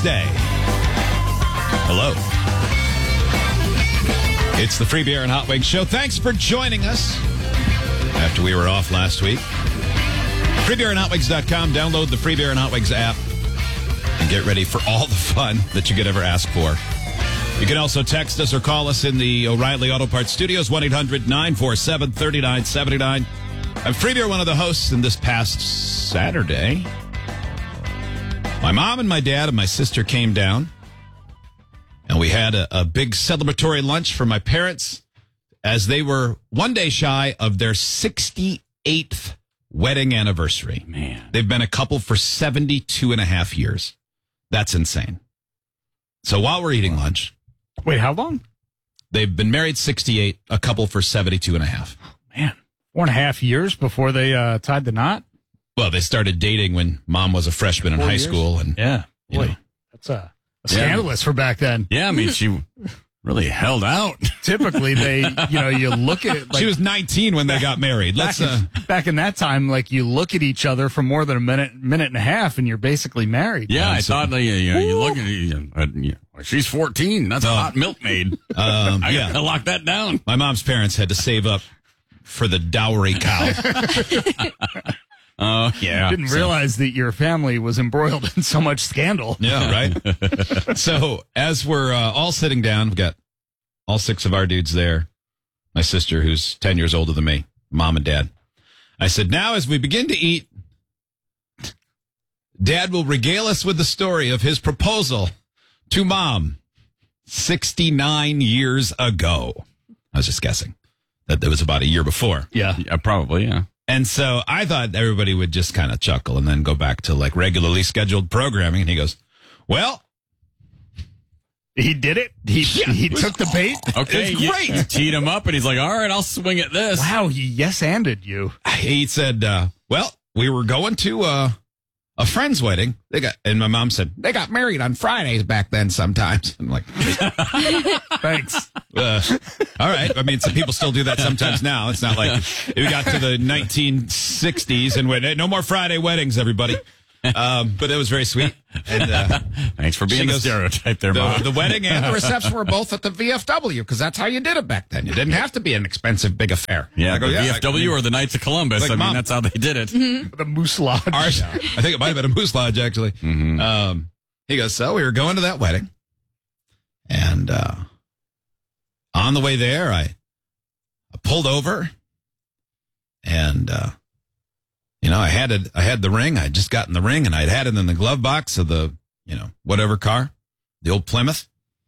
Wednesday. Hello. It's the Free Beer and Hot Wings Show. Thanks for joining us after we were off last week. FreeBeerandHotWings.com. Download the Free Beer and Hot Wings app and get ready for all the fun that you could ever ask for. You can also text us or call us in the O'Reilly Auto Parts Studios, 1-800-947-3979. I'm Free Beer, one of the hosts, and this past Saturday, my mom and my dad and my sister came down, and we had a big celebratory lunch for my parents as they were one day shy of their 68th wedding anniversary. Man. They've been a couple for 72 and a half years. That's insane. So while we're eating lunch... Wait, how long? They've been married 68, a couple for 72 and a half. Man, 4.5 years before they tied the knot? Well, they started dating when Mom was a freshman in high school. And yeah. Boy, know. that's scandalous for back then. Yeah, I mean, she really held out. Typically, you look at it. Like, she was 19 when they got married. Back in that time, like, you look at each other for more than a minute and a half, and you're basically married. Yeah, I thought, you look at it, she's 14. That's a hot milkmaid. I got to lock that down. My mom's parents had to save up for the dowry cow. Yeah. Didn't realize that your family was embroiled in so much scandal. Yeah, right? So as we're all sitting down, we've got all six of our dudes there. My sister, who's 10 years older than me, Mom and Dad. I said, now as we begin to eat, Dad will regale us with the story of his proposal to Mom 69 years ago. I was just guessing that was about a year before. Yeah, probably, yeah. And so I thought everybody would just kind of chuckle and then go back to like regularly scheduled programming. And he goes, well, he did it. He took the bait. Okay, great. You teed him up, and he's like, all right, I'll swing at this. Wow, he yes-anded you. He said, well, we were going to a friend's wedding. And my mom said, they got married on Fridays back then sometimes. I'm like, thanks. All right. I mean, some people still do that sometimes now. It's not like we got to the 1960s and went, hey, no more Friday weddings, everybody. But it was very sweet. And thanks for being the stereotype there, Mom. The wedding and the reception were both at the VFW because that's how you did it back then. You didn't have to be an expensive big affair. Yeah, the VFW or the Knights of Columbus. Like, I mean, Mom, that's how they did it. Mm-hmm. The Moose Lodge. I think it might have been a Moose Lodge, actually. Mm-hmm. He goes, so we were going to that wedding. And on the way there, I pulled over and... I had the ring. I just got in the ring and I'd had it in the glove box of the, whatever car, the old Plymouth.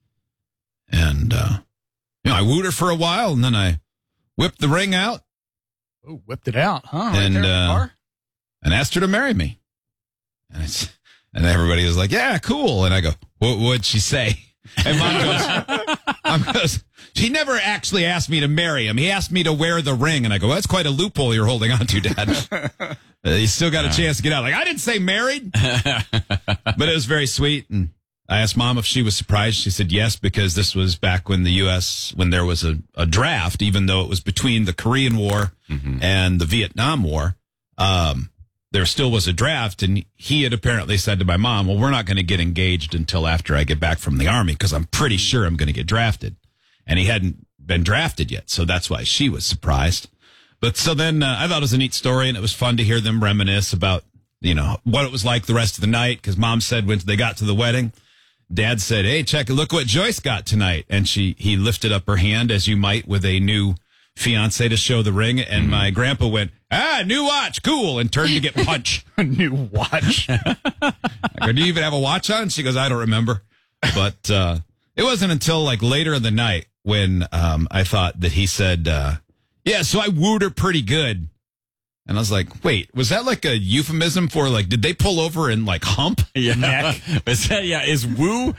And, I wooed her for a while and then I whipped the ring out. Oh, whipped it out, huh? And, right there in the car? And asked her to marry me. And everybody was like, yeah, cool. And I go, what'd she say? And Mom goes, he never actually asked me to marry him. He asked me to wear the ring. And I go, well, that's quite a loophole you're holding on to, Dad. You still got a chance to get out. Like, I didn't say married. But it was very sweet. And I asked Mom if she was surprised. She said yes, because this was back when the U.S., when there was a draft, even though it was between the Korean War and the Vietnam War. There still was a draft, and he had apparently said to my mom, well, we're not going to get engaged until after I get back from the Army because I'm pretty sure I'm going to get drafted. And he hadn't been drafted yet, so that's why she was surprised. But so then I thought it was a neat story, and it was fun to hear them reminisce about, what it was like the rest of the night, because Mom said when they got to the wedding, Dad said, hey, look what Joyce got tonight. And he lifted up her hand, as you might with a new fiance, to show the ring, and my grandpa went, new watch, cool, and turned to get punch. A new watch. I go, do you even have a watch on? She goes, I don't remember. But it wasn't until like later in the night when I thought that he said, yeah, so I wooed her pretty good. And I was like, wait, was that like a euphemism for like, did they pull over and like hump? Yeah. Neck? Is woo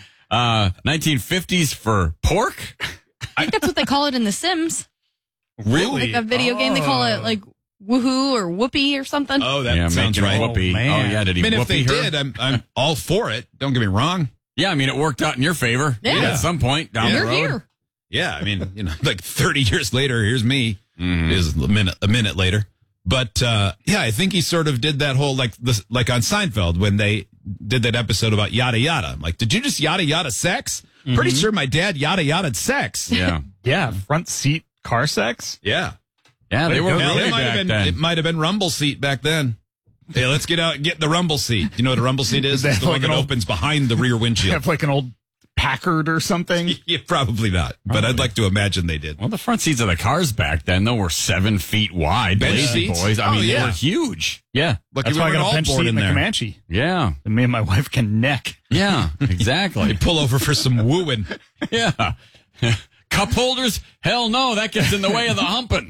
1950s for pork? I think that's what they call it in The Sims. Really? Like a video game, they call it like woohoo or whoopee or something. Oh, that sounds right. Whoopee. Oh, man. Oh, yeah, did he I mean, if they whoopee her? did, I'm all for it. Don't get me wrong. Yeah, I mean, it worked out in your favor Yeah. at some point down the You're road. here. Yeah, I mean, like 30 years later, here's me. Mhm. It is a minute later. But yeah, I think he sort of did that whole like on Seinfeld when they did that episode about yada yada. I'm like, did you just yada yada sex? Pretty sure my dad yada yada sex. Yeah. Yeah, front seat car sex. Yeah. Yeah, they were Hell, really it might have back been then. it might have been rumble seat back then. Hey, let's get out and get the rumble seat. You know what a rumble seat is? They It's have the one like that an old- opens behind the rear windshield. Have like an old Packard or something. Yeah, probably not, but I'd like to imagine they did. Well, the front seats of the cars back then, though, were 7 feet wide. Bench Lazy seats? boys. I Oh, mean, yeah. they were huge. Yeah. Look, That's you why I remember got a an bench alt board seat in the there. Comanche. Yeah. And me and my wife can neck. Yeah. Exactly. Pull over for some wooing. Yeah. Cup holders? Hell no. That gets in the way of the humping.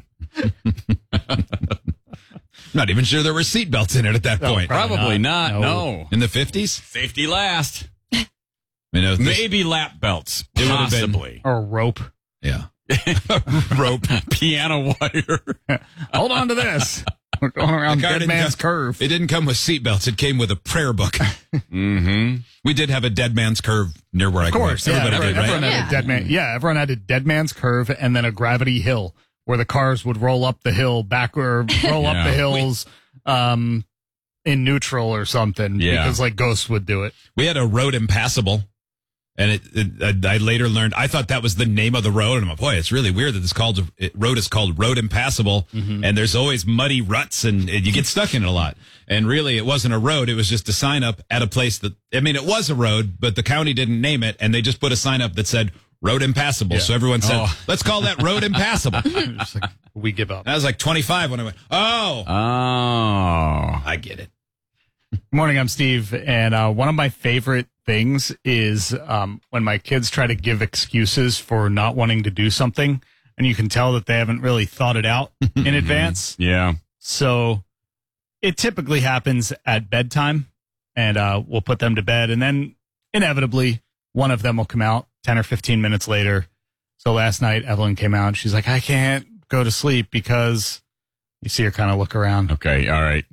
Not even sure there were seat belts in it at that point. Probably not. No. In the 50s? Safety last. You know, Maybe lap belts. It would have been- Possibly. Or a rope. yeah. Rope. Piano wire. Hold on to this. We're going around car Dead didn't Man's come- Curve. It didn't come with seat belts. It came with a prayer book. Mm-hmm. We did have a Dead Man's Curve near where I grew up. Of course, yeah, Everybody did, right? everyone had a dead man. Yeah, everyone had a Dead Man's Curve and then a gravity hill where the cars would roll up the hill back or roll up Yeah. the hills in neutral or something. Yeah. Because like Ghost would do it. We had a road impassable. And I later learned, I thought that was the name of the road. And I'm like, boy, it's really weird that road is called Road Impassable. And there's always muddy ruts and you get stuck in it a lot. And really, it wasn't a road. It was just a sign up at a place that, I mean, it was a road, but the county didn't name it. And they just put a sign up that said Road Impassable. Yeah. So everyone said, Oh. let's call that Road Impassable. Just like, we give up. And I was like 25 when I went, oh, Oh. I get it. Morning, I'm Steve, and one of my favorite things is when my kids try to give excuses for not wanting to do something, and you can tell that they haven't really thought it out in advance. Yeah. So it typically happens at bedtime, and we'll put them to bed, and then inevitably one of them will come out 10 or 15 minutes later. So last night, Evelyn came out, and she's like, I can't go to sleep because you see her kind of look around. Okay. All right.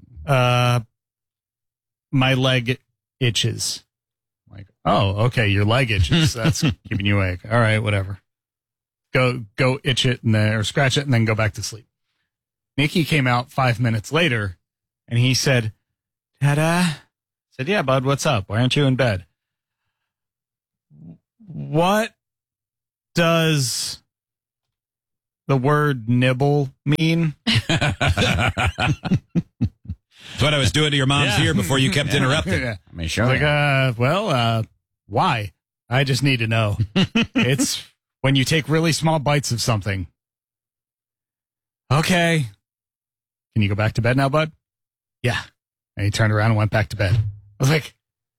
My leg itches. I'm like, oh, okay, your leg itches. That's keeping you awake. All right, whatever. Go itch it and then, or scratch it and then go back to sleep. Nikki came out 5 minutes later and he said, "Ta-da." I said, yeah, bud, what's up? Why aren't you in bed? What does the word nibble mean? That's what I was doing to your mom's Yeah. ear before you kept interrupting. Yeah. I mean, sure. Like, why? I just need to know. It's when you take really small bites of something. Okay. Can you go back to bed now, bud? Yeah. And he turned around and went back to bed. I was like,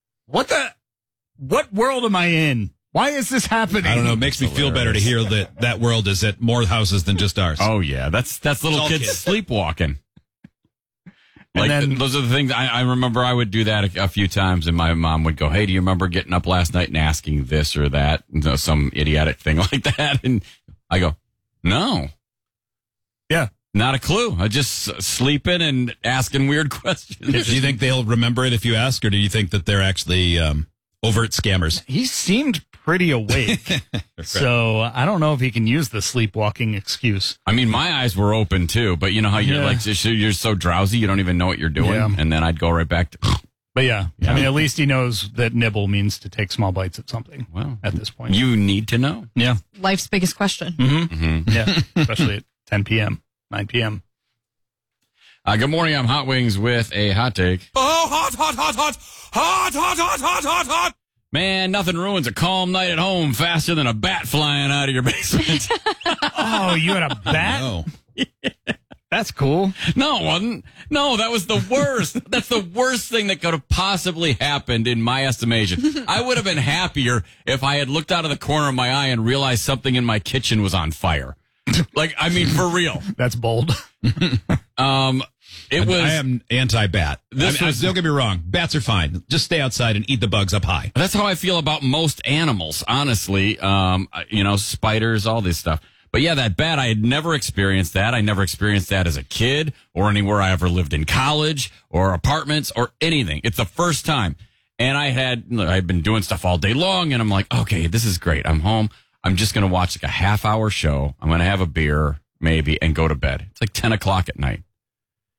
what world am I in? Why is this happening? I don't know. It makes me feel better to hear that world is at more houses than just ours. Oh, yeah. That's little all kids kids. sleepwalking. And Like, then- those are the things I remember I would do that a few times, and my mom would go, hey, do you remember getting up last night and asking this or that? You know, some idiotic thing like that. And I go, no. Yeah. Not a clue. I just sleeping and asking weird questions. Do you think they'll remember it if you ask, or do you think that they're actually overt scammers? He seemed pretty awake. So I don't know if he can use the sleepwalking excuse. I mean, my eyes were open too, but you know how you're Yeah. like, you're so drowsy, you don't even know what you're doing. Yeah. And then I'd go right back to, But yeah, Yeah. I mean, at least he knows that nibble means to take small bites of something well, at this point. you need to know. Yeah. Life's biggest question. Mm-hmm. Yeah. Especially at 10 p.m., 9 p.m. Good morning. I'm Hot Wings with a hot take. Oh, hot, hot, hot, hot, hot, hot, hot, hot, hot, hot. Man, nothing ruins a calm night at home faster than a bat flying out of your basement. Oh, you had a bat? No. That's cool. No, it wasn't. No, that was the worst. That's the worst thing that could have possibly happened in my estimation. I would have been happier if I had looked out of the corner of my eye and realized something in my kitchen was on fire. Like, I mean, for real. That's bold. It was. I am anti-bat. Don't get me wrong. Bats are fine. Just stay outside and eat the bugs up high. That's how I feel about most animals, honestly. Spiders, all this stuff. But yeah, that bat, I had never experienced that. I never experienced that as a kid or anywhere I ever lived in college or apartments or anything. It's the first time. And I'd been doing stuff all day long and I'm like, okay, this is great. I'm home. I'm just going to watch like a half-hour show. I'm going to have a beer maybe and go to bed. It's like 10 o'clock at night.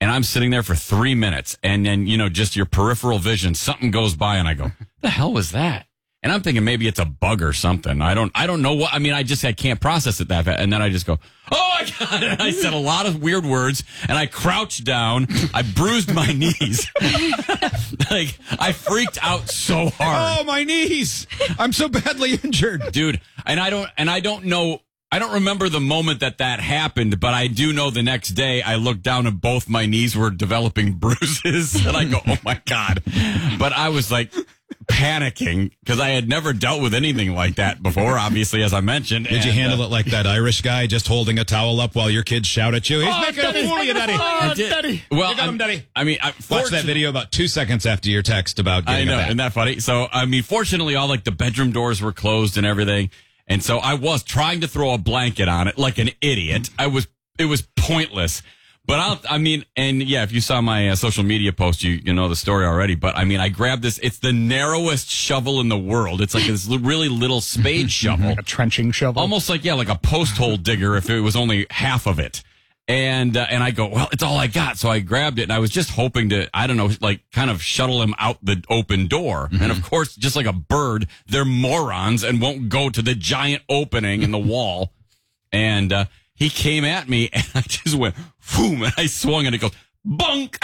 and I'm sitting there for 3 minutes, and then, just your peripheral vision, something goes by, and I go, the hell was that? And I'm thinking maybe it's a bug or something. I don't know what. I mean, I can't process it that fast. And then I just go, oh my God. And I said a lot of weird words, and I crouched down. I bruised my knees. Like, I freaked out so hard. Oh, my knees. I'm so badly injured. Dude. And I don't know. I don't remember the moment that happened, but I do know the next day I looked down and both my knees were developing bruises. And I go, oh my God. But I was like, panicking because I had never dealt with anything like that before, obviously, as I mentioned. Did you handle it like that Irish guy just holding a towel up while your kids shout at you? He's making a fool of you, Daddy. Oh, Daddy. Well, You got him, Daddy. I mean, Watch that video about 2 seconds after your text about getting I know, a bat. isn't that funny? So, I mean, fortunately, all like the bedroom doors were closed and everything. And so I was trying to throw a blanket on it like an idiot. It was pointless. But if you saw my social media post, you know the story already. But I mean, I grabbed this. It's the narrowest shovel in the world. It's like this really little spade shovel. Like a trenching shovel. Almost like a post hole digger if it was only half of it. And I go, well, it's all I got. So I grabbed it, and I was just hoping to, I don't know, like kind of shuttle him out the open door. And of course, just like a bird, they're morons and won't go to the giant opening in the wall. And he came at me, and I just went, boom, and I swung, and it goes, bunk.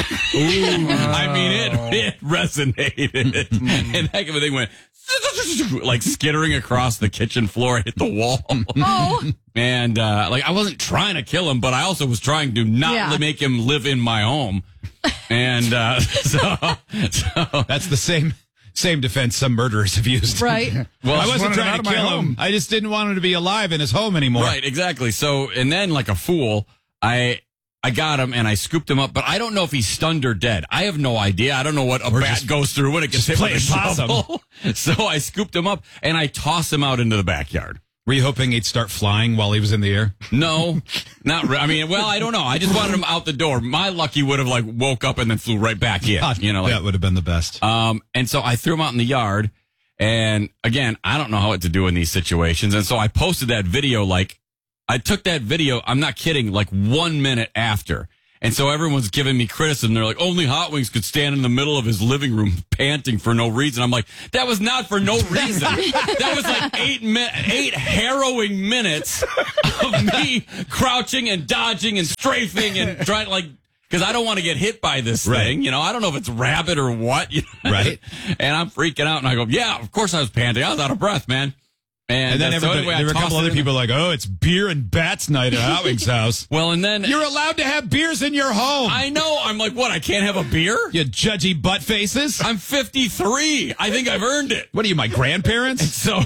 I mean, it resonated. And heck of a thing went, like skittering across the kitchen floor, hit the wall. Oh. And I wasn't trying to kill him, but I also was trying to not make him live in my home. And so That's the same defense some murderers have used. Right. well, I wasn't wanted him trying out to of my kill him. home. I just didn't want him to be alive in his home anymore. right, exactly. So, and then like a fool, I got him and I scooped him up, but I don't know if he's stunned or dead. I have no idea. I don't know what a bat just- goes through when it gets hit with a playing possum. shovel. So I scooped him up and I tossed him out into the backyard. Were you hoping he'd start flying while he was in the air? No, not I mean, well, I don't know. I just wanted him out the door. My luck, he would have like woke up and then flew right back in. That would have been the best. And so I threw him out in the yard. And again, I don't know what to do in these situations. And so I posted that video, I took that video, I'm not kidding, 1 minute after. And so everyone's giving me criticism. They're like, only Hot Wings could stand in the middle of his living room panting for no reason. I'm like, that was not for no reason. That was like 8 harrowing minutes of me crouching and dodging and strafing and trying because I don't want to get hit by this thing. I don't know if it's rabbit or what. Right. And I'm freaking out. And I go, yeah, of course I was panting. I was out of breath, man. And then so anyway, there were a couple other people like, oh, it's beer and bats night at Hot Wings' house. Well, and then You're allowed to have beers in your home. I know. I'm like, what? I can't have a beer? You judgy butt faces. I'm 53. I think I've earned it. What are you, my grandparents? So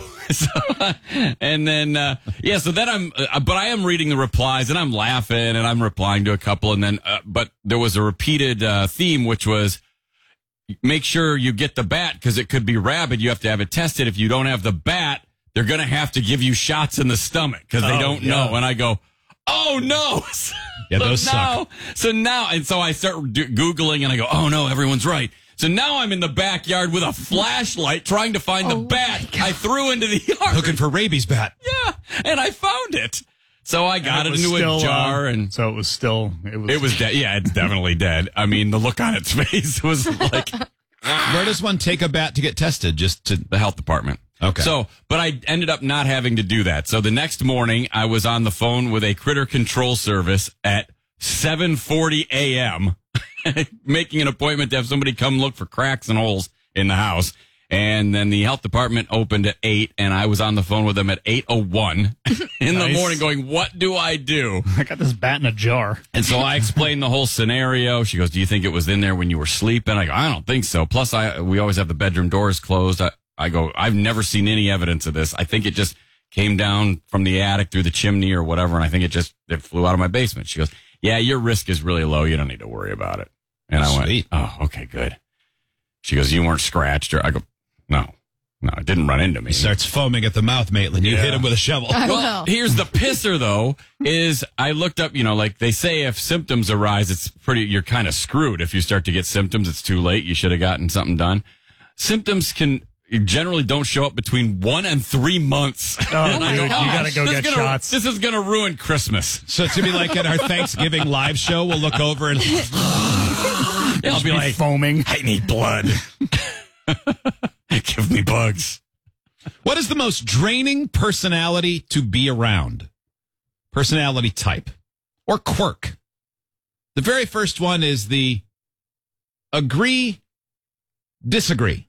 and then, so then but I am reading the replies and I'm laughing and I'm replying to a couple. And then, but there was a repeated theme, which was make sure you get the bat because it could be rabid. You have to have it tested. If you don't have the bat, they're going to have to give you shots in the stomach because they don't know. And I go, oh no. Yeah, those suck. So I start Googling and I go, oh no, everyone's right. So now I'm in the backyard with a flashlight trying to find the bat I threw into the yard. Looking for rabies bat. Yeah, and I found it. So I got it was into still, a jar, and so it was it was dead. Yeah, it's definitely dead. I mean, the look on its face was like Where does one take a bat to get tested? Just to the health department. Okay. So, but I ended up not having to do that. So the next morning, I was on the phone with a critter control service at 7:40 a.m. making an appointment to have somebody come look for cracks and holes in the house. And then the health department opened at 8, and I was on the phone with them at 8:01 in the Nice. morning going, what do I do? I got this bat in a jar. And so I explained the whole scenario. She goes, do you think it was in there when you were sleeping? I go, I don't think so. Plus, we always have the bedroom doors closed. I go, I've never seen any evidence of this. I think it just came down from the attic through the chimney or whatever, and I think it flew out of my basement. She goes, yeah, your risk is really low. You don't need to worry about it. And I went, Sweet. oh, okay, good. She goes, you weren't scratched? Or I go, no, it didn't run into me. He starts foaming at the mouth, Maitland. You hit him with a shovel. Well, here's the pisser though, is I looked up, like they say if symptoms arise, you're kind of screwed. If you start to get symptoms, it's too late. You should have gotten something done. Symptoms generally don't show up between 1 and 3 months. Oh, And I dude, go, you gotta go get shots. This is going to ruin Christmas. So it's going to be like at our Thanksgiving live show. We'll look over and I'll be like, foaming. I need blood. Give me bugs. What is the most draining personality to be around? Personality type or quirk? The very first one is the agree, disagree.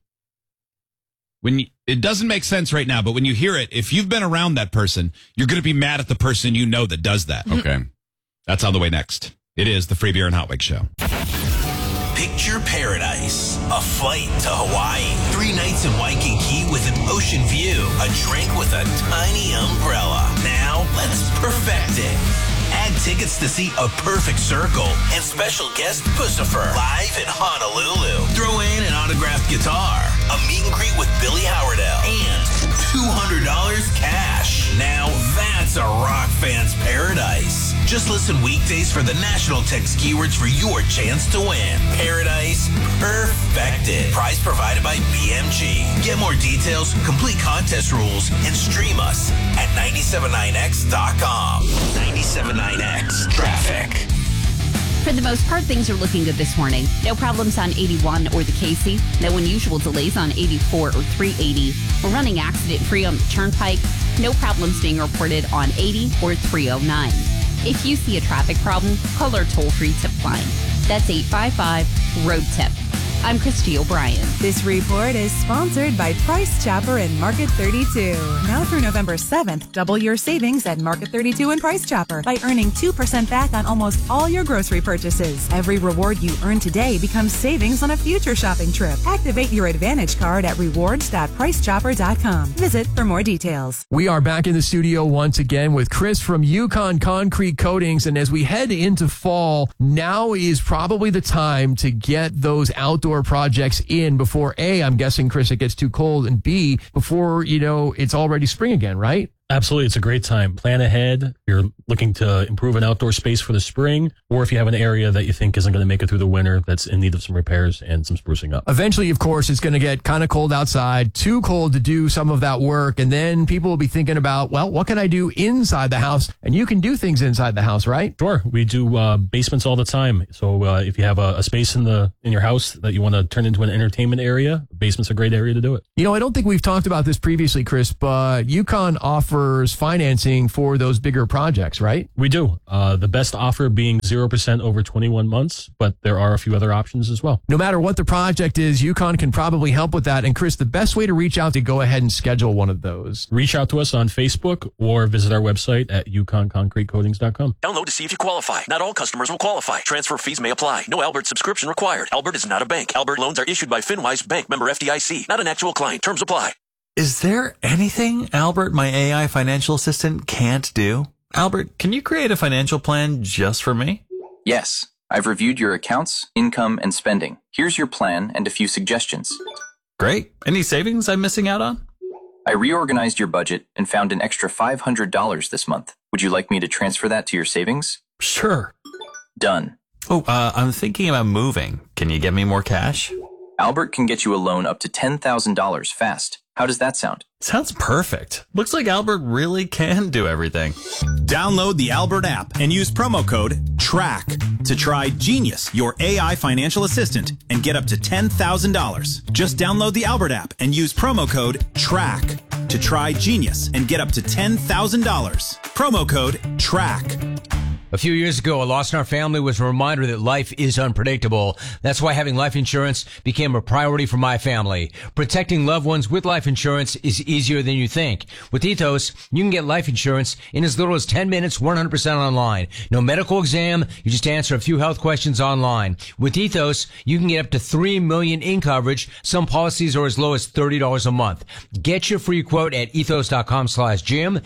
It doesn't make sense right now, but when you hear it, if you've been around that person, you're going to be mad at the person you know that does that. Okay. That's on the way next. It is the Free Beer and Hot Wig Show. Picture paradise. A flight to Hawaii. 3 nights in Waikiki with an ocean view. A drink with a tiny umbrella. Now, let's perfect it. Add tickets to see A Perfect Circle and special guest Pussifer live in Honolulu. Throw in an autographed guitar, a meet and greet with Billy Howardell, and $200 cash. Now that's a rock fan's paradise. Just listen weekdays for the national text keywords for your chance to win. Paradise perfected. Prize provided by BMG. Get more details, complete contest rules, and stream us at 979x.com. 979X Traffic. For the most part, things are looking good this morning. No problems on 81 or the Casey. No unusual delays on 84 or 380. We're running accident-free on the Turnpike. No problems being reported on 80 or 309. If you see a traffic problem, call our toll-free tip line. That's 855-ROAD-TIP. I'm Christy O'Brien. This report is sponsored by Price Chopper and Market 32. Now through November 7th, double your savings at Market 32 and Price Chopper by earning 2% back on almost all your grocery purchases. Every reward you earn today becomes savings on a future shopping trip. Activate your Advantage card at rewards.pricechopper.com. Visit for more details. We are back in the studio once again with Chris from Yukon Concrete Coatings. And as we head into fall, now is probably the time to get those outdoor projects in before A, I'm guessing, Chris, it gets too cold, and B, before, it's already spring again, right? Absolutely. It's a great time. Plan ahead. If you're looking to improve an outdoor space for the spring, or if you have an area that you think isn't going to make it through the winter that's in need of some repairs and some sprucing up. Eventually, of course, it's going to get kind of cold outside, too cold to do some of that work. And then people will be thinking about, well, what can I do inside the house? And you can do things inside the house, right? Sure. We do basements all the time. So if you have a space in your house that you want to turn into an entertainment area, basement's a great area to do it. I don't think we've talked about this previously, Chris, but Yukon offers financing for those bigger projects, right? We do. The best offer being 0% over 21 months, but there are a few other options as well. No matter what the project is, Yukon can probably help with that. And Chris, the best way to reach out to go ahead and schedule one of those. Reach out to us on Facebook or visit our website at yukonconcretecoatings.com. Download to see if you qualify. Not all customers will qualify. Transfer fees may apply. No Albert subscription required. Albert is not a bank. Albert loans are issued by FinWise Bank, member FDIC. Not an actual client. Terms apply. Is there anything Albert, my AI financial assistant, can't do? Albert, can you create a financial plan just for me? Yes. I've reviewed your accounts, income, and spending. Here's your plan and a few suggestions. Great. Any savings I'm missing out on? I reorganized your budget and found an extra $500 this month. Would you like me to transfer that to your savings? Sure. Done. Oh, I'm thinking about moving. Can you get me more cash? Albert can get you a loan up to $10,000 fast. How does that sound? Sounds perfect. Looks like Albert really can do everything. Download the Albert app and use promo code TRACK to try Genius, your AI financial assistant, and get up to $10,000. Just download the Albert app and use promo code TRACK to try Genius and get up to $10,000. Promo code TRACK. A few years ago, a loss in our family was a reminder that life is unpredictable. That's why having life insurance became a priority for my family. Protecting loved ones with life insurance is easier than you think. With Ethos, you can get life insurance in as little as 10 minutes, 100% online. No medical exam, you just answer a few health questions online. With Ethos, you can get up to $3 million in coverage. Some policies are as low as $30 a month. Get your free quote at ethos.com/Jim,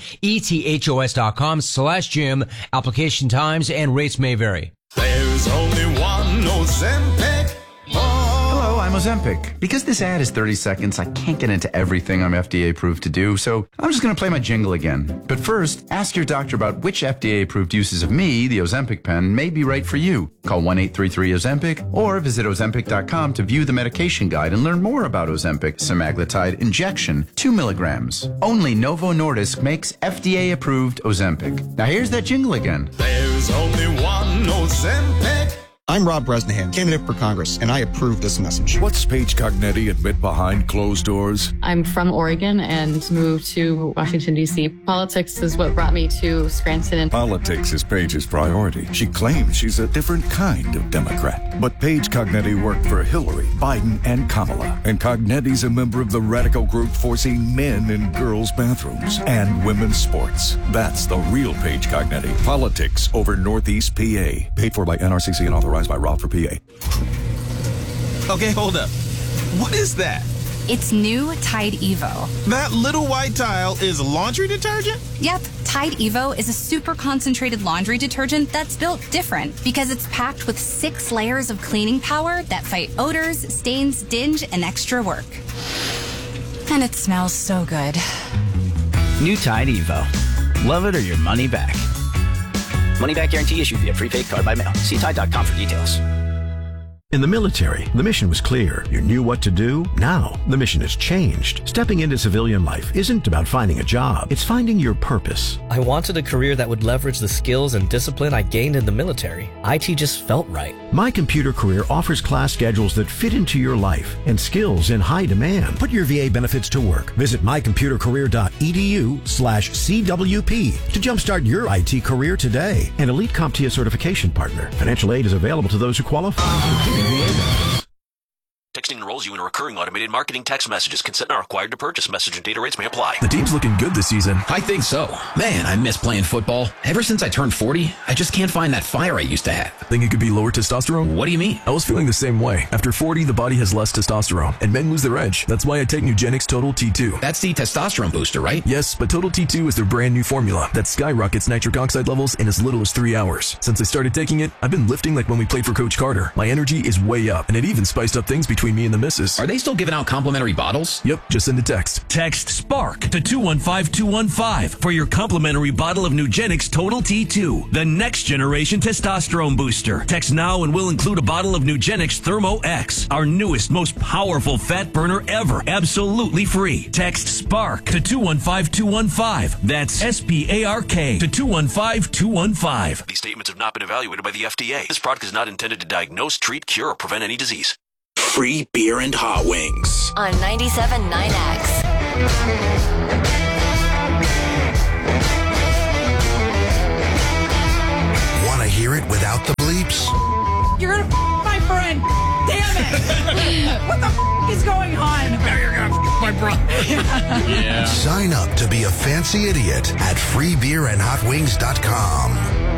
ethos.com/Jim. Application times and rates may vary. There's only one Ozempic. Hello, I'm Ozempic. Because this ad is 30 seconds, I can't get into everything I'm FDA approved to do, so I'm just going to play my jingle again. But first, ask your doctor about which FDA approved uses of me, the Ozempic pen, may be right for you. Call 1-833-OZEMPIC or visit Ozempic.com to view the medication guide and learn more about Ozempic semaglutide injection, 2 milligrams. Only Novo Nordisk makes FDA approved Ozempic. Now here's that jingle again. There's only one Ozempic. I'm Rob Bresnahan, candidate for Congress, and I approve this message. What's Paige Cognetti admit behind closed doors? I'm from Oregon and moved to Washington, D.C. Politics is what brought me to Scranton. Politics is Paige's priority. She claims she's a different kind of Democrat. But Paige Cognetti worked for Hillary, Biden, and Kamala. And Cognetti's a member of the radical group forcing men in girls' bathrooms and women's sports. That's the real Paige Cognetti. Politics over Northeast PA. Paid for by NRCC and authorized by Rob for PA. Okay, hold up. What is that? It's new Tide Evo. That little white tile is laundry detergent? Yep, Tide Evo is a super concentrated laundry detergent that's built different because it's packed with 6 layers of cleaning power that fight odors, stains, dinge, and extra work. And it smells so good. New Tide Evo. Love it or your money back. Money back guarantee issued via prepaid card by mail. See Tide.com for details. In the military, the mission was clear. You knew what to do. Now, the mission has changed. Stepping into civilian life isn't about finding a job. It's finding your purpose. I wanted a career that would leverage the skills and discipline I gained in the military. IT just felt right. My Computer Career offers class schedules that fit into your life and skills in high demand. Put your VA benefits to work. Visit mycomputercareer.edu/CWP to jumpstart your IT career today. An Elite CompTIA certification partner. Financial aid is available to those who qualify. Texting enrolls you in recurring automated marketing text messages. Consent not required to purchase. Message and data rates may apply. The team's looking good this season. I think so. Man, I miss playing football. Ever since I turned 40, I just can't find that fire I used to have. Think it could be lower testosterone? What do you mean? I was feeling the same way. After 40, the body has less testosterone, and men lose their edge. That's why I take Nugenix Total T2. That's the testosterone booster, right? Yes, but Total T2 is their brand new formula that skyrockets nitric oxide levels in as little as 3 hours. Since I started taking it, I've been lifting like when we played for Coach Carter. My energy is way up, and it even spiced up things between me and the missus. Are they still giving out complimentary bottles? Yep, just send a text. Text SPARK to 215215 for your complimentary bottle of Nugenix Total T2, the next generation testosterone booster. Text now and we'll include a bottle of Nugenix Thermo X, our newest, most powerful fat burner ever, absolutely free. Text SPARK to 215215. That's SPARK to 215215. These statements have not been evaluated by the FDA. This product is not intended to diagnose, treat, cure, or prevent any disease. Free beer and hot wings. On 97.9X. Want to hear it without the bleeps? You're gonna my friend. Damn it. What the is going on? Now you're gonna my brother. Yeah. Sign up to be a fancy idiot at freebeerandhotwings.com.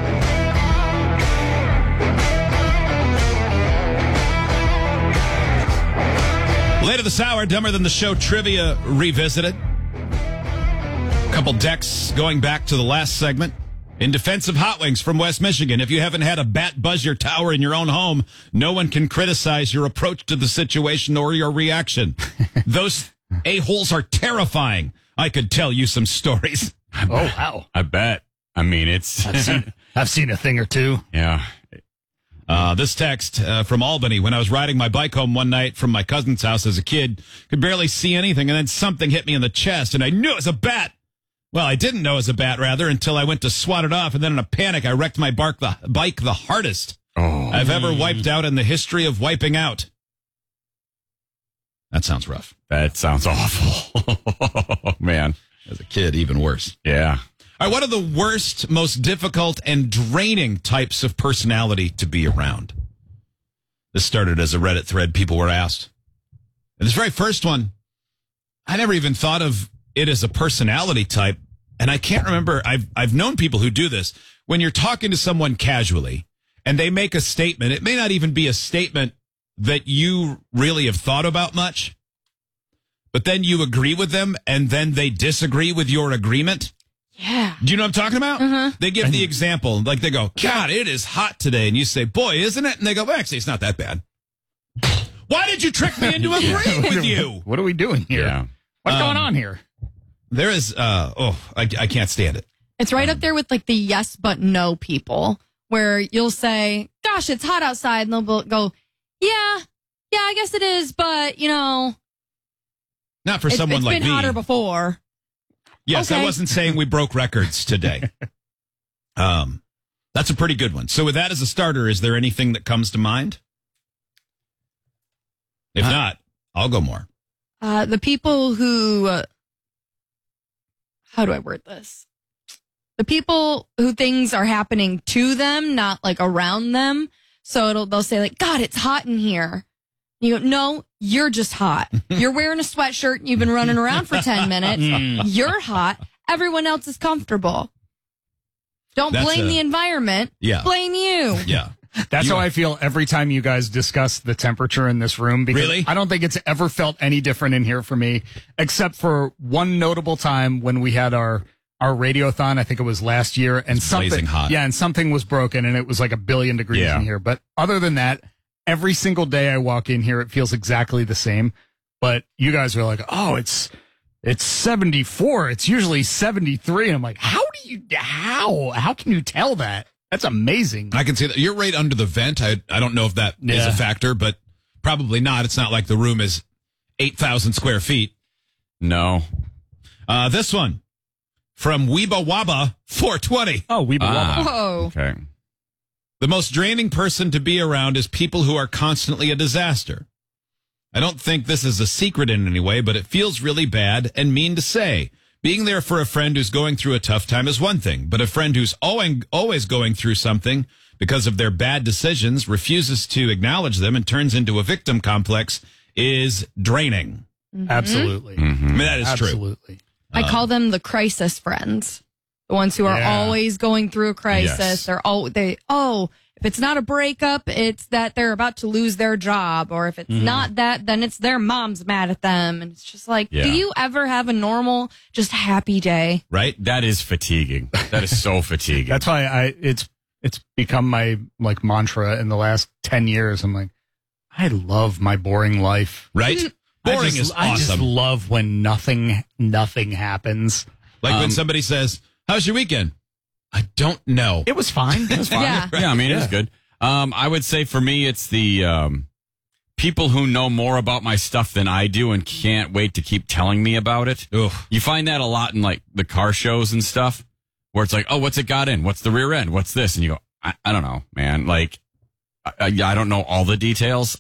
Later this hour, Dumber Than the Show Trivia Revisited. A couple decks going back to the last segment. In defense of Hot Wings from West Michigan, if you haven't had a bat buzz your tower in your own home, no one can criticize your approach to the situation or your reaction. Those a-holes are terrifying. I could tell you some stories. Oh, wow. I bet. I mean, it's... I've seen a thing or two. Yeah. This text from Albany. When I was riding my bike home one night from my cousin's house as a kid, could barely see anything, and then something hit me in the chest, and I knew it was a bat. Well, I didn't know it was a bat, rather, until I went to swat it off, and then in a panic, I wrecked my bike the hardest I've ever wiped out in the history of wiping out. That sounds rough. That sounds awful. Man. As a kid, even worse. Yeah. All right, what are the worst, most difficult, and draining types of personality to be around? This started as a Reddit thread people were asked. And this very first one, I never even thought of it as a personality type. And I can't remember, I've known people who do this. When you're talking to someone casually and they make a statement, it may not even be a statement that you really have thought about much, but then you agree with them and then they disagree with your agreement. Yeah. Do you know what I'm talking about? Uh-huh. They give the example, like they go, God, it is hot today. And you say, boy, isn't it? And they go, well, actually, it's not that bad. Why did you trick me into agreeing with you? What are we doing here? Yeah. What's going on here? There is, I can't stand it. It's right up there with like the yes but no people, where you'll say, gosh, it's hot outside. And they'll go, yeah, I guess it is. But, you know. Not for someone like me. It's been hotter before. Yes, okay. I wasn't saying we broke records today. That's a pretty good one. So with that as a starter, is there anything that comes to mind? If not, I'll go more. The people who, how do I word this? The people who things are happening to them, not like around them. So they'll say like, God, it's hot in here. You go, no, you're just hot. You're wearing a sweatshirt and you've been running around for 10 minutes. You're hot. Everyone else is comfortable. Don't blame the environment. Yeah. Blame you. Yeah. That's how I feel every time you guys discuss the temperature in this room. Because Really? I don't think it's ever felt any different in here for me, except for one notable time when we had our radiothon. I think it was last year, and something blazing hot. Yeah, and something was broken, and it was like 1 billion degrees in here. But other than that, every single day I walk in here, it feels exactly the same. But you guys are like, oh, it's 74. It's usually 73. And I'm like, how can you tell that? That's amazing. I can see that. You're right under the vent. I don't know if that is a factor, but probably not. It's not like the room is 8,000 square feet. No. This one from Weeba Waba 420. Oh, Weeba Waba. Whoa. Okay. The most draining person to be around is people who are constantly a disaster. I don't think this is a secret in any way, but it feels really bad and mean to say. Being there for a friend who's going through a tough time is one thing, but a friend who's always going through something because of their bad decisions, refuses to acknowledge them, and turns into a victim complex is draining. Mm-hmm. Absolutely. I mean, that is true. Absolutely. I call them the crisis friends. The ones who are always going through a crisis. Yes. If it's not a breakup, it's that they're about to lose their job. Or if it's not that, then it's their mom's mad at them. And it's just like, do you ever have a normal, just happy day? Right? That is fatiguing. That is so fatiguing. That's why it's become my like mantra in the last 10 years. I'm like, I love my boring life. Right? Boring is I just awesome. love when nothing happens. Like when somebody says, how's your weekend? I don't know. It was fine. It was fine. Yeah. Yeah, I mean, it's good. I would say for me, it's the people who know more about my stuff than I do and can't wait to keep telling me about it. Ugh. You find that a lot in like the car shows and stuff where it's like, oh, what's it got in? What's the rear end? What's this? And you go, I don't know, man. Like, I don't know all the details.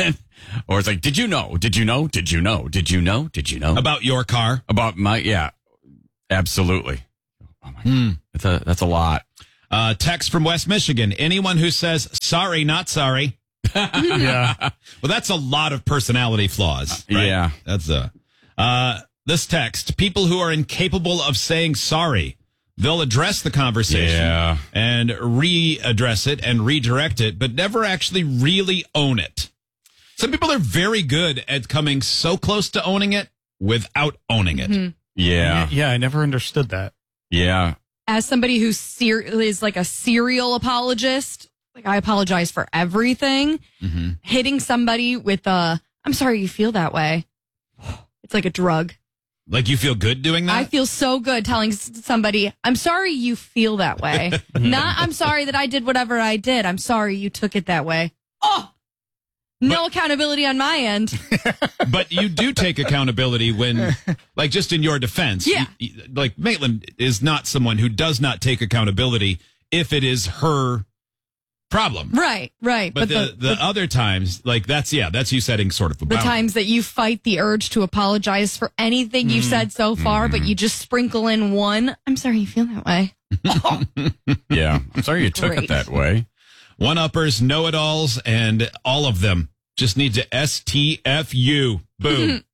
Or it's like, did you know? Did you know? Did you know? Did you know? Did you know? About your car? About my, absolutely. Oh my God. That's a lot. Text from West Michigan. Anyone who says, sorry, not sorry. Yeah. Well, that's a lot of personality flaws. Right? Yeah. That's this text. People who are incapable of saying sorry. They'll address the conversation and readdress it and redirect it, but never actually really own it. Some people are very good at coming so close to owning it without owning it. Mm-hmm. Yeah. Yeah, I never understood that. Yeah. As somebody who is like a serial apologist, like I apologize for everything. Mm-hmm. Hitting somebody with I'm sorry you feel that way. It's like a drug. Like you feel good doing that? I feel so good telling somebody, I'm sorry you feel that way. Not, I'm sorry that I did whatever I did. I'm sorry you took it that way. Oh, no accountability on my end. But you do take accountability when, like, just in your defense. Yeah. Like, Maitland is not someone who does not take accountability if it is her problem. Right. But the other times, like, that's you setting sort of a the boundary. times that you fight the urge to apologize for anything you've said so far, but you just sprinkle in one, I'm sorry you feel that way. Yeah. I'm sorry you took Great. it that way. One-uppers, know-it-alls, and all of them just need to STFU. Boom.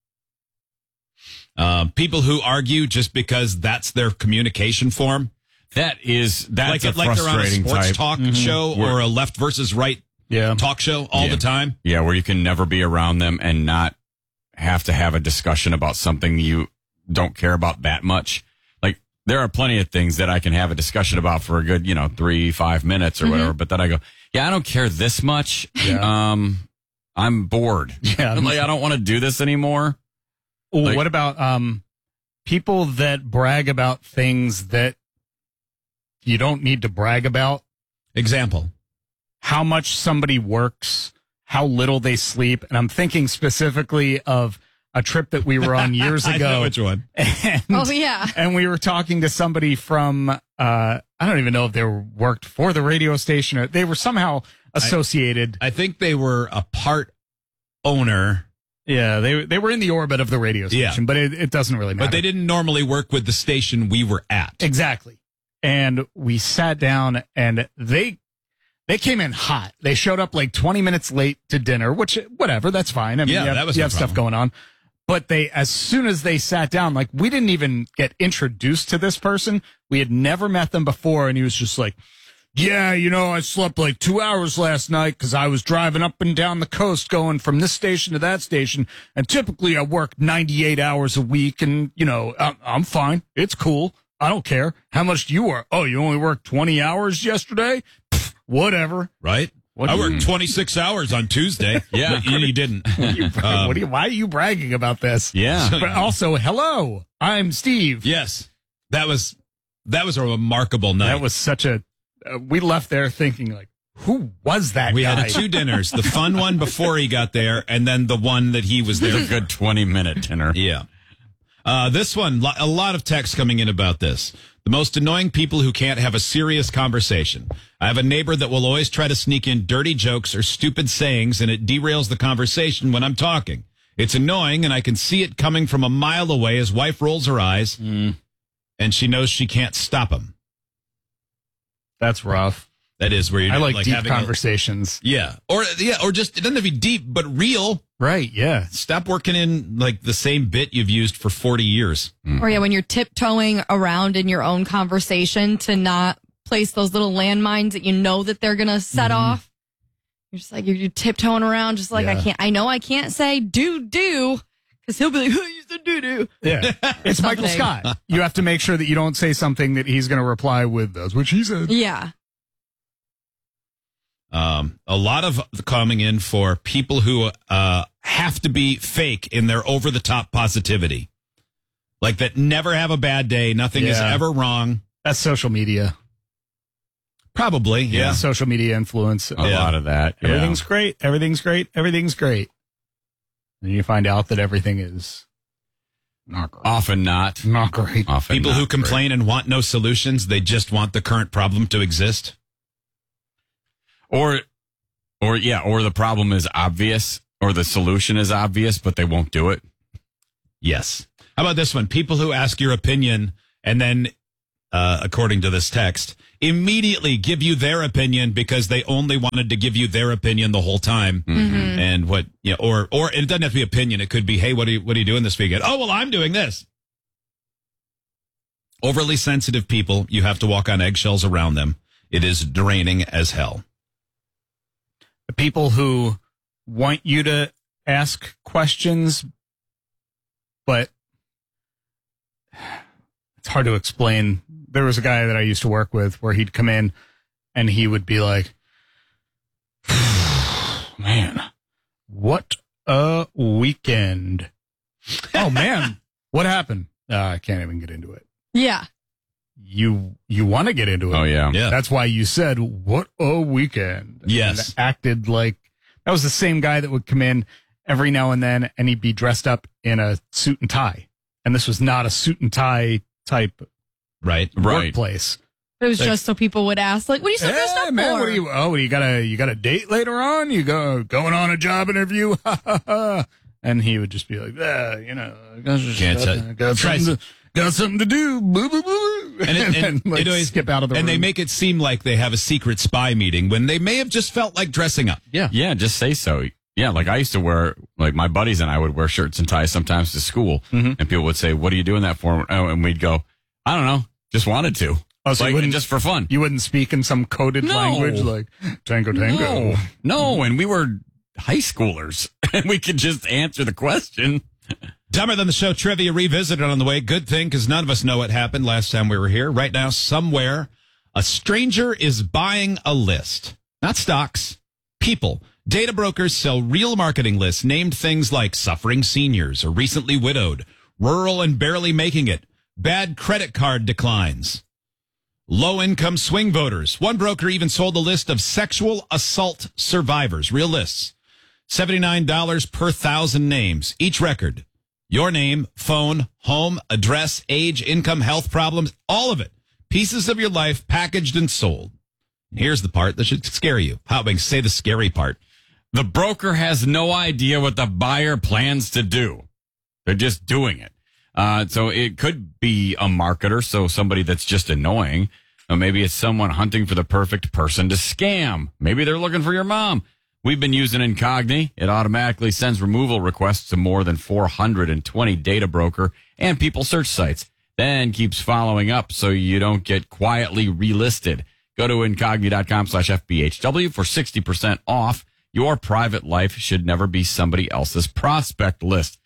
People who argue just because that's their communication form. That's like a they're on a frustrating sports type. talk show or a left versus right talk show all the time. Yeah, where you can never be around them and not have to have a discussion about something you don't care about that much. Like, there are plenty of things that I can have a discussion about for a good, 3-5 minutes or whatever, but then I go, I don't care this much. Yeah. I'm bored. Yeah. I'm like, I don't want to do this anymore. Like, what about people that brag about things that you don't need to brag about? Example. How much somebody works, how little they sleep. And I'm thinking specifically of a trip that we were on years ago. I know which one. And, Oh, yeah. And we were talking to somebody from, I I don't even know if they worked for the radio station or they were somehow associated. I think they were a part owner. Yeah, they were in the orbit of the radio station, but it doesn't really matter. But they didn't normally work with the station we were at. Exactly. And we sat down and they came in hot. They showed up like 20 minutes late to dinner, which, whatever, that's fine. I mean, that was you no have stuff problem. going on. But as soon as they sat down, like, we didn't even get introduced to this person. We had never met them before. And he was just like, yeah, I slept like 2 hours last night because I was driving up and down the coast going from this station to that station. And typically I work 98 hours a week and, I'm fine. It's cool. I don't care. How much do you work? Oh, you only worked 20 hours yesterday? Pfft, whatever. Right? I worked 26 hours on Tuesday. Yeah. But you didn't. Why are you bragging about this? Yeah. But also, hello, I'm Steve. Yes. That was a remarkable night. That was such we left there thinking like, who was that We guy? had 2 dinners, the fun one before he got there, and then the one that he was there. A good 20-minute dinner. Yeah. This one, a lot of text coming in about this. The most annoying people who can't have a serious conversation. I have a neighbor that will always try to sneak in dirty jokes or stupid sayings, and it derails the conversation when I'm talking. It's annoying, and I can see it coming from a mile away. His wife rolls her eyes, and she knows she can't stop him. That's rough. That is where I you're like deep having conversations. or just, it doesn't have to be deep, but real. Right, yeah. Stop working in like the same bit you've used for 40 years. Or when you're tiptoeing around in your own conversation to not place those little landmines that you know that they're going to set off. You're just like, you're tiptoeing around just like, I can't say do, because he'll be like, oh, you said do. Yeah. It's Michael Scott. You have to make sure that you don't say something that he's going to reply with, that's what she said. Yeah. A lot of coming in for people who have to be fake in their over-the-top positivity. Like that never have a bad day. Nothing is ever wrong. That's social media. Probably, yeah. Social media influence. A lot of that. Yeah. Everything's great. Everything's great. Everything's great. And you find out that everything is not great. Often not. Not great. Often People not who complain and want no solutions, they just want the current problem to exist. Or the problem is obvious, or the solution is obvious, but they won't do it. Yes. How about this one? People who ask your opinion and then, according to this text, immediately give you their opinion because they only wanted to give you their opinion the whole time. Mm-hmm. And or it doesn't have to be opinion. It could be, hey, what are you doing this weekend? Oh, well, I'm doing this. Overly sensitive people, you have to walk on eggshells around them. It is draining as hell. The people who want you to ask questions, but it's hard to explain. There was a guy that I used to work with where he'd come in and he would be like, man, what a weekend. Oh, man, what happened? I can't even get into it. Yeah. You want to get into it. Oh, yeah. That's why you said, what a weekend. Yes. And acted like that was the same guy that would come in every now and then and he'd be dressed up in a suit and tie. And this was not a suit and tie type workplace. It was just so people would ask, like, what are you so dressed up man, for? you got a date later on? You going on a job interview? And he would just be like, got something to do. Boo, boo, boo. And skip out of the room. And they make it seem like they have a secret spy meeting when they may have just felt like dressing up. Yeah. Yeah, just say so. Yeah, like I used to wear, like my buddies and I would wear shirts and ties sometimes to school. Mm-hmm. And people would say, what are you doing that for? Oh, and we'd go, I don't know, just wanted to. Oh, so you wouldn't, just for fun. You wouldn't speak in some coded language like tango. No, and we were high schoolers and we could just answer the question. Dumber Than the Show trivia revisited on the way. Good thing, because none of us know what happened last time we were here. Right now, somewhere, a stranger is buying a list. Not stocks, people. Data brokers sell real marketing lists named things like suffering seniors or recently widowed, rural and barely making it, bad credit card declines, low-income swing voters. One broker even sold a list of sexual assault survivors, real lists. $79 per 1,000 names. Each record. Your name, phone, home, address, age, income, health problems, all of it. Pieces of your life packaged and sold. Here's the part that should scare you. How about say the scary part? The broker has no idea what the buyer plans to do. They're just doing it. So it could be a marketer, so somebody that's just annoying. Or maybe it's someone hunting for the perfect person to scam. Maybe they're looking for your mom. We've been using Incogni. It automatically sends removal requests to more than 420 data broker and people search sites. Then keeps following up so you don't get quietly relisted. Go to Incogni.com/FBHW for 60% off. Your private life should never be somebody else's prospect list.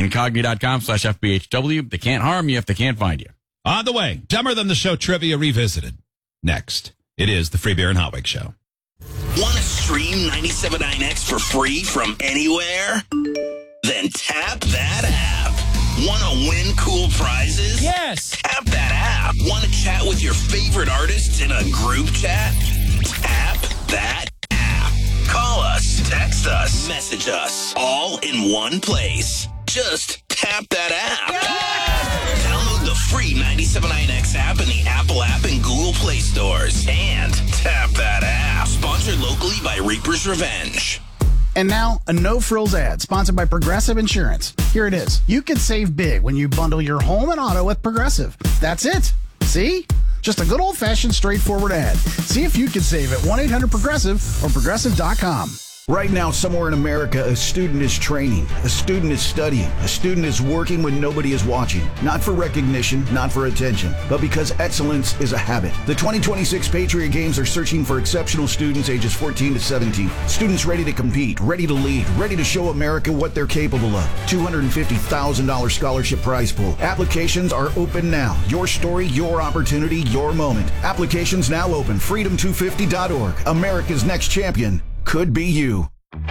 Incogni.com/FBHW. They can't harm you if they can't find you. On the way, Dumber Than the Show Trivia Revisited. Next, it is the Free Beer and Hot Wig Show. Want to stream 97.9X for free from anywhere? Then tap that app. Want to win cool prizes? Yes. Tap that app. Want to chat with your favorite artists in a group chat? Tap that app. Call us, text us, message us, all in one place. Just tap that app. Yes! Download the free 97.9X app in the Apple app and Google Play stores. And tap that app. Sponsored locally by Reaper's Revenge. And now, a no-frills ad sponsored by Progressive Insurance. Here it is. You can save big when you bundle your home and auto with Progressive. That's it. See? Just a good old-fashioned, straightforward ad. See if you can save at 1-800-PROGRESSIVE or Progressive.com. Right now, somewhere in America, a student is training, a student is studying, a student is working when nobody is watching. Not for recognition, not for attention, but because excellence is a habit. The 2026 Patriot Games are searching for exceptional students ages 14 to 17. Students ready to compete, ready to lead, ready to show America what they're capable of. $250,000 scholarship prize pool. Applications are open now. Your story, your opportunity, your moment. Applications now open. Freedom250.org. America's next champion could be you.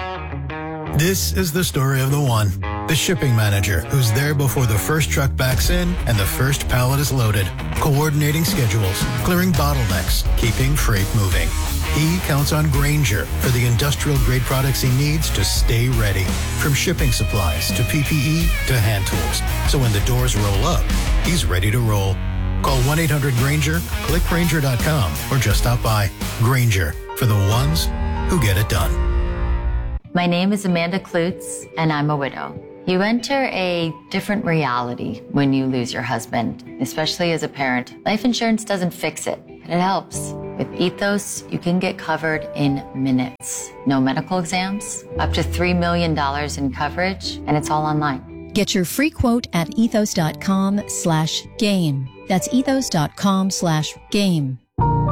This is the story of the one, the shipping manager who's there before the first truck backs in and the first pallet is loaded, coordinating schedules, clearing bottlenecks, keeping freight moving. He counts on Grainger for the industrial-grade products he needs to stay ready, from shipping supplies to PPE to hand tools. So when the doors roll up, he's ready to roll. Call 1-800-GRAINGER, click Grainger.com, or just stop by. Grainger, for the ones who get it done. My name is Amanda Klutz, and I'm a widow. You enter a different reality when you lose your husband, especially as a parent. Life insurance doesn't fix it, but it helps. With Ethos, you can get covered in minutes. No medical exams, up to $3 million in coverage, and it's all online. Get your free quote at ethos.com/game. That's ethos.com/game.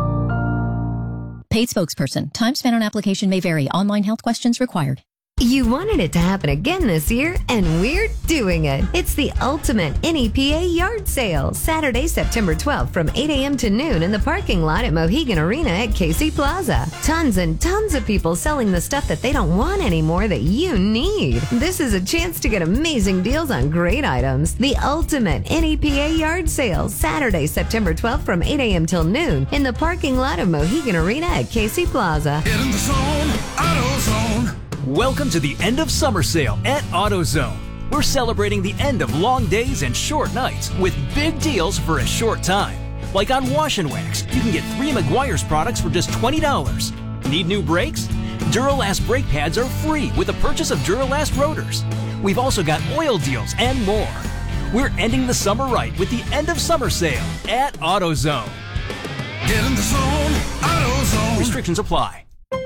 Paid spokesperson. Time spent on application may vary. Online health questions required. You wanted it to happen again this year, and we're doing it. It's the ultimate NEPA yard sale, Saturday, September 12th from 8 a.m. to noon in the parking lot at Mohegan Arena at Casey Plaza. Tons and tons of people selling the stuff that they don't want anymore that you need. This is a chance to get amazing deals on great items. The ultimate NEPA yard sale, Saturday, September 12th from 8 a.m. till noon in the parking lot of Mohegan Arena at Casey Plaza. Get in the zone, AutoZone. Welcome to the end of summer sale at AutoZone. We're celebrating the end of long days and short nights with big deals for a short time. Like on Wash and Wax, you can get 3 Meguiar's products for just $20. Need new brakes? Duralast brake pads are free with the purchase of Duralast rotors. We've also got oil deals and more. We're ending the summer right with the end of summer sale at AutoZone. Get in the zone, AutoZone. Restrictions apply.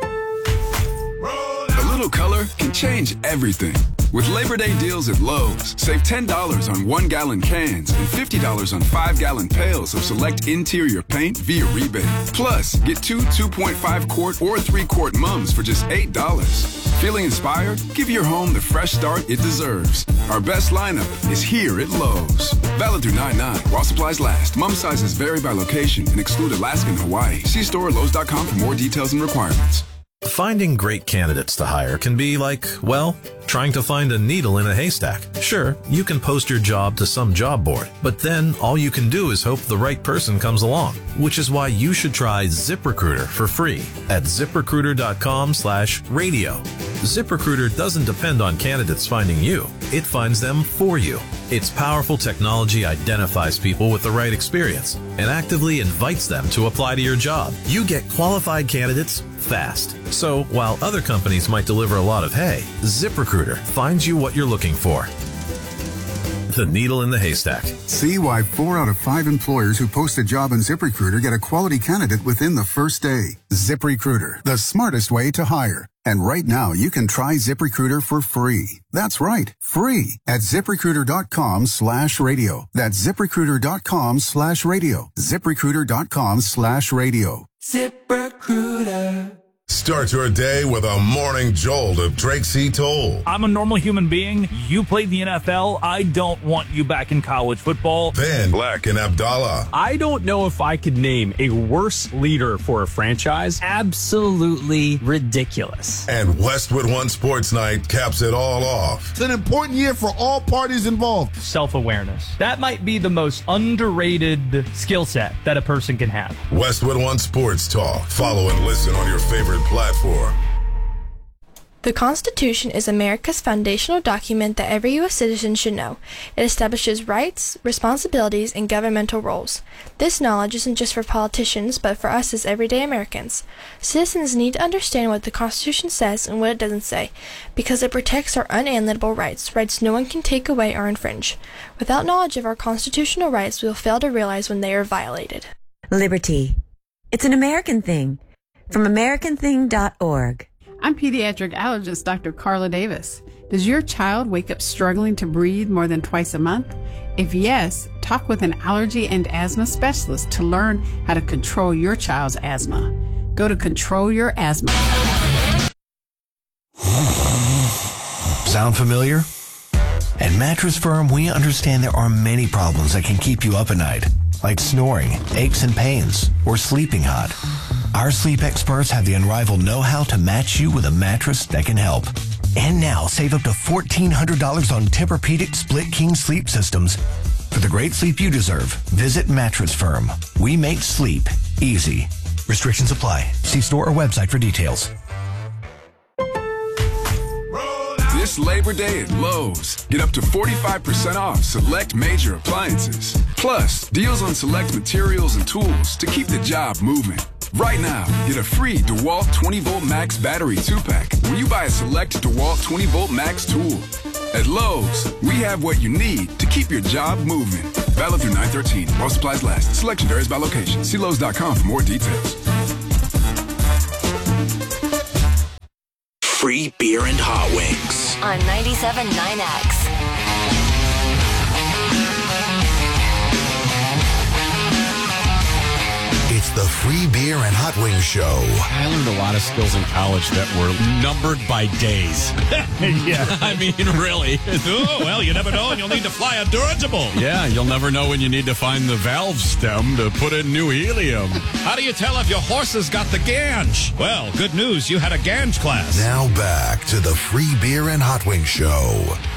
A little color can change everything. With Labor Day deals at Lowe's, save $10 on 1-gallon cans and $50 on 5-gallon pails of select interior paint via rebate. Plus, get 2 2.5-quart or 3-quart mums for just $8. Feeling inspired? Give your home the fresh start it deserves. Our best lineup is here at Lowe's. Valid through 9/9 while supplies last. Mum sizes vary by location and exclude Alaska and Hawaii. See store at Lowe's.com for more details and requirements. Finding great candidates to hire can be like, well, trying to find a needle in a haystack. Sure, you can post your job to some job board, but then all you can do is hope the right person comes along, which is why you should try ZipRecruiter for free at ZipRecruiter.com/radio. ZipRecruiter doesn't depend on candidates finding you. It finds them for you. Its powerful technology identifies people with the right experience and actively invites them to apply to your job. You get qualified candidates fast. So while other companies might deliver a lot of hay, ZipRecruiter finds you what you're looking for. The needle in the haystack. See why 4 out of 5 employers who post a job on ZipRecruiter get a quality candidate within the first day. ZipRecruiter, the smartest way to hire. And right now, you can try ZipRecruiter for free. That's right, free at ZipRecruiter.com/radio. That's ZipRecruiter.com/radio. ZipRecruiter.com/radio. ZipRecruiter. Start your day with a morning jolt of Drake C. Toll. I'm a normal human being. You played the NFL. I don't want you back in college football. Then Black and Abdallah. I don't know if I could name a worse leader for a franchise. Absolutely ridiculous. And Westwood One Sports Night caps it all off. It's an important year for all parties involved. Self-awareness. That might be the most underrated skill set that a person can have. Westwood One Sports Talk. Follow and listen on your favorite platform. The Constitution is America's foundational document that every U.S. citizen should know. It establishes rights, responsibilities, and governmental roles. This knowledge isn't just for politicians, but for us as everyday Americans. Citizens need to understand what the Constitution says and what it doesn't say, because it protects our unalienable rights, rights no one can take away or infringe. Without knowledge of our constitutional rights, we will fail to realize when they are violated. Liberty. It's an American thing. From AmericanThing.org. I'm pediatric allergist Dr. Carla Davis. Does your child wake up struggling to breathe more than twice a month? If yes, talk with an allergy and asthma specialist to learn how to control your child's asthma. Go to controlyourasthma. Sound familiar? At Mattress Firm, we understand there are many problems that can keep you up at night, like snoring, aches and pains, or sleeping hot. Our sleep experts have the unrivaled know-how to match you with a mattress that can help. And now, save up to $1,400 on Tempur-Pedic Split King sleep systems. For the great sleep you deserve, visit Mattress Firm. We make sleep easy. Restrictions apply. See store or website for details. This Labor Day at Lowe's. Get up to 45% off select major appliances. Plus, deals on select materials and tools to keep the job moving. Right now, get a free DeWalt 20-volt Max battery 2-pack when you buy a select DeWalt 20-volt Max tool. At Lowe's, we have what you need to keep your job moving. Valid through 9/13. While supplies last. Selection varies by location. See Lowe's.com for more details. Free beer and hot wings. On 97.9X. It's the Free Beer and Hot Wings Show. I learned a lot of skills in college that were numbered by days. Yeah. I mean, really. Oh, well, you never know, and you'll need to fly a dirigible. Yeah, you'll never know when you need to find the valve stem to put in new helium. How do you tell if your horse has got the ganj? Well, good news, you had a ganj class. Now back to the Free Beer and Hot Wings Show.